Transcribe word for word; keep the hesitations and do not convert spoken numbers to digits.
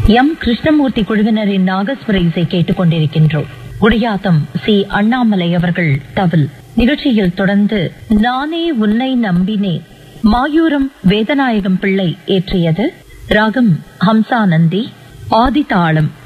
M Krishnamurthy குழுவினரின் நாகஸ்வர இசை கேட்டுக் கொண்டிருக்கின்றோம். குடியாத்தம் சி அண்ணாமலை அவர்கள் தவில். நிகழ்ச்சியில் தொடர்ந்து நானே உன்னை நம்பினேன் மாயூரம் வேதநாயகம் பிள்ளை ஏற்றியது. ராகம் ஹம்சானந்தி, ஆதிதாளம்.